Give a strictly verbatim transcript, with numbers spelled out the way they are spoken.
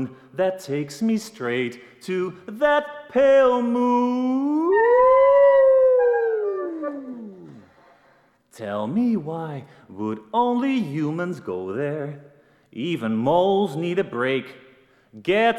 road that takes me straight to that pale moon. Tell me, why would only humans go there? Even moles need a break. Get